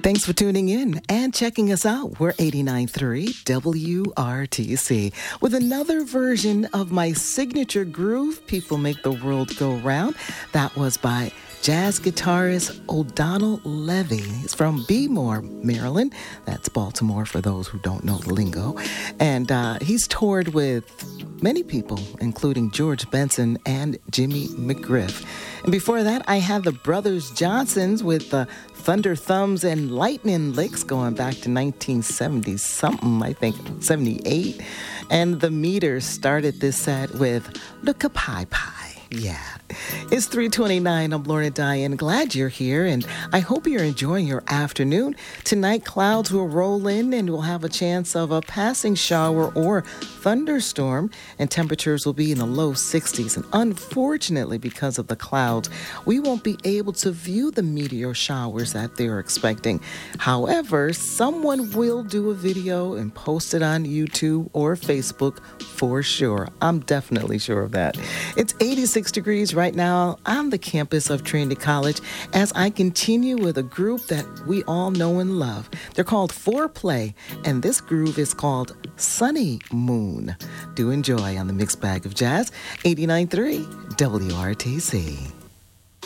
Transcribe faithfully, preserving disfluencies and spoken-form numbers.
Thanks for tuning in and checking us out. We're eighty-nine point three W R T C with another version of my signature groove, People Make the World Go Round. That was by jazz guitarist O'Donnell Levy. He's from Bmore, Maryland. That's Baltimore for those who don't know the lingo. And uh, he's toured with many people, including George Benson and Jimmy McGriff. And before that, I had the Brothers Johnsons with the Thunder Thumbs and Lightning Licks going back to nineteen seventy something, I think seventy-eight. And the Meters started this set with Look Up High Pie. Yeah. It's three twenty-nine. I'm Lorna Diane. Glad you're here, and I hope you're enjoying your afternoon. Tonight, clouds will roll in, and we'll have a chance of a passing shower or thunderstorm, and temperatures will be in the low sixties. And unfortunately, because of the clouds, we won't be able to view the meteor showers that they're expecting. However, someone will do a video and post it on YouTube or Facebook for sure. I'm definitely sure of that. It's eighty-six degrees right now on the campus of Trinity College as I continue with a group that we all know and love. They're called Foreplay, and this groove is called Sunny Moon. Do enjoy on the Mixed Bag of Jazz, eighty-nine point three W R T C.